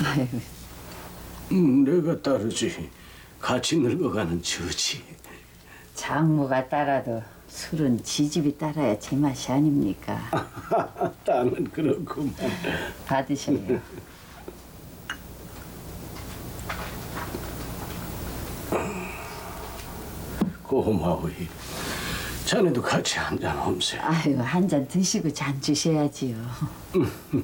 아이고, 내가 따르지. 같이 늙어가는 저지. 장모가 따라도 술은 지집이 따라야 제맛이 아닙니까? 나는 그렇구만. 받으셔요. 고마워이. 자네도 같이 한잔 험세. 아이고, 한 잔 드시고 잔 주셔야지요.